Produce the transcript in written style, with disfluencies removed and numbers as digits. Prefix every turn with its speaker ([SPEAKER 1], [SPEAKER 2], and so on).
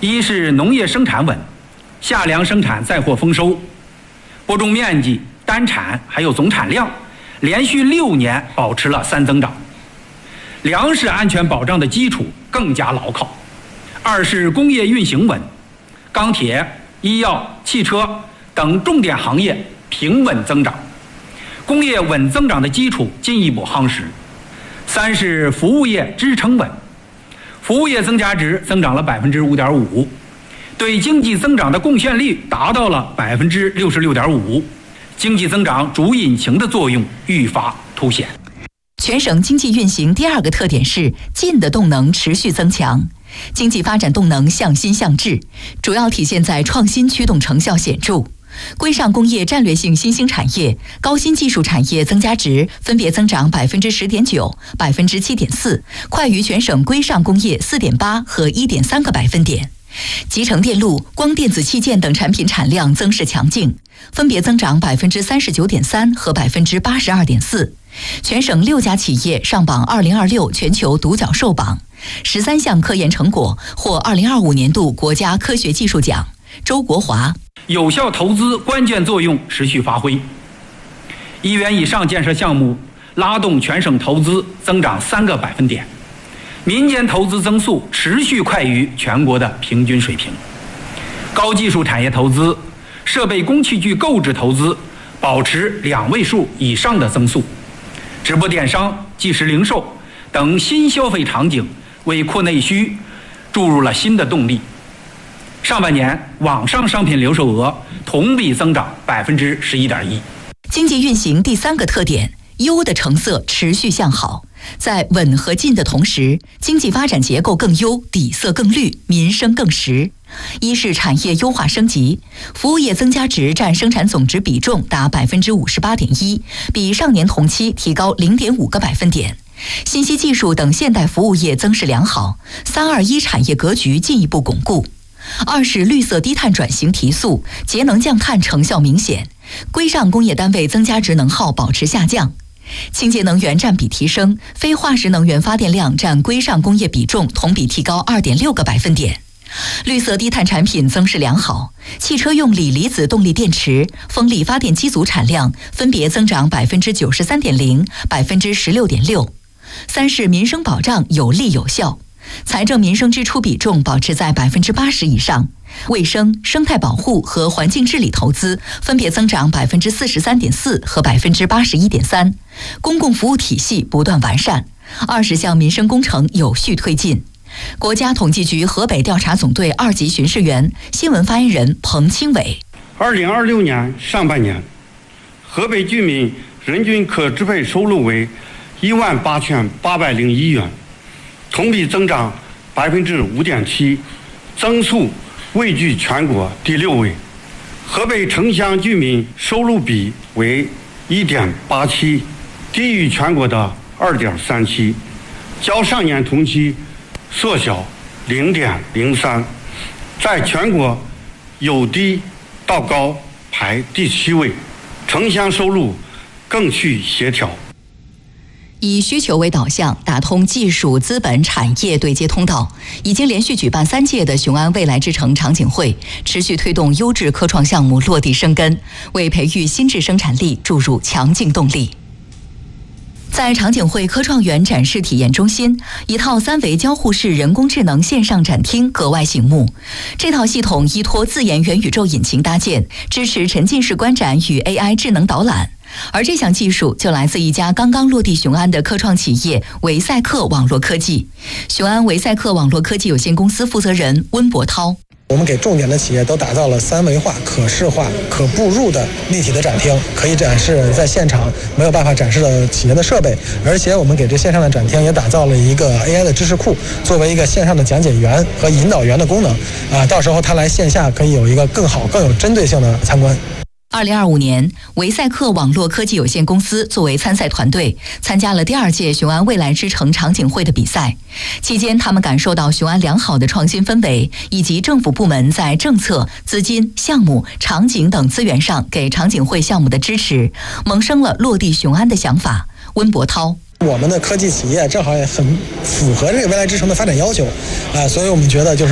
[SPEAKER 1] 一是农业生产稳，夏粮生产再获丰收，播种面积、单产还有总产量连续6年保持了3增长，粮食安全保障的基础更加牢靠。二是工业运行稳，钢铁、医药、汽车等重点行业平稳增长，工业稳增长的基础进一步夯实。三是服务业支撑稳，服务业增加值增长了5.5%，对经济增长的贡献率达到了66.5%，经济增长主引擎的作用愈发凸显。
[SPEAKER 2] 全省经济运行第2个特点是劲的动能持续增强，经济发展动能向心向治，主要体现在创新驱动成效显著。规上工业战略性新兴产业、高新技术产业增加值分别增长10.9%、7.4%，快于全省规上工业4.8和1.3个百分点。集成电路、光电子器件等产品产量增势强劲，分别增长39.3%和82.4%。全省6家企业上榜2026全球独角兽榜，13项科研成果获2025年度国家科学技术奖。周国华，
[SPEAKER 1] 有效投资关键作用持续发挥，1元以上建设项目拉动全省投资增长3个百分点，民间投资增速持续快于全国的平均水平。高技术产业投资、设备工器具购置投资保持2位数以上的增速，直播电商、即时零售等新消费场景为扩内需注入了新的动力。上半年网上商品零售额同比增长11.1%。
[SPEAKER 2] 经济运行第3个特点，优的成色持续向好。在稳和劲的同时，经济发展结构更优，底色更绿，民生更实。一是产业优化升级，服务业增加值占生产总值比重达58.1%，比上年同期提高0.5个百分点。信息技术等现代服务业增势良好，321产业格局进一步巩固。二是绿色低碳转型提速，节能降碳成效明显，规上工业单位增加值能耗保持下降，清洁能源占比提升，非化石能源发电量占规上工业比重同比提高2.6个百分点。绿色低碳产品增势良好，汽车用锂离子动力电池、风力发电机组产量分别增长93.0%、16.6%。三是民生保障有力有效，财政民生支出比重保持在80%以上，卫生、生态保护和环境治理投资分别增长43.4%和81.3%，公共服务体系不断完善，20项民生工程有序推进。国家统计局河北调查总队2级巡视员、新闻发言人彭清伟
[SPEAKER 3] ：2026年上半年，河北居民人均可支配收入为18801元，同比增长5.7%，增速位居全国第6位。河北城乡居民收入比为1.87，低于全国的2.37，较上年同期缩小0.03，在全国由低到高排第7位，城乡收入更趋协调。
[SPEAKER 2] 以需求为导向，打通技术、资本、产业对接通道，已经连续举办3届的雄安未来之城场景会，持续推动优质科创项目落地生根，为培育新质生产力注入强劲动力。在场景会科创园展示体验中心，一套3维交互式人工智能线上展厅格外醒目。这套系统依托自研元宇宙引擎搭建，支持沉浸式观展与 AI 智能导览。而这项技术就来自一家刚刚落地雄安的科创企业维赛克网络科技。雄安维赛克网络科技有限公司负责人温博涛。
[SPEAKER 4] 我们给重点的企业都打造了3维化、可视化、可步入的立体的展厅，可以展示在现场没有办法展示的企业的设备，而且我们给这线上的展厅也打造了一个 AI 的知识库，作为一个线上的讲解员和引导员的功能。到时候他来线下可以有一个更好、更有针对性的参观。
[SPEAKER 2] 2025年，维赛克网络科技有限公司作为参赛团队，参加了第2届雄安未来之城场景会的比赛。期间，他们感受到雄安良好的创新氛围，以及政府部门在政策、资金、项目、场景等资源上给场景会项目的支持，萌生了落地雄安的想法。温博涛。
[SPEAKER 4] 我们的科技企业正好也很符合这个未来之城的发展要求，所以我们觉得就是